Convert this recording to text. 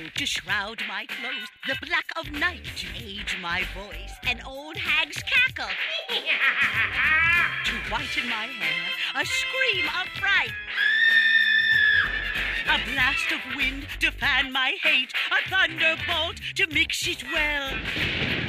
To shroud my clothes, the black of night. To age my voice, an old hag's cackle. To whiten my hair, a scream of fright. A blast of wind to fan my hate, a thunderbolt to mix it well.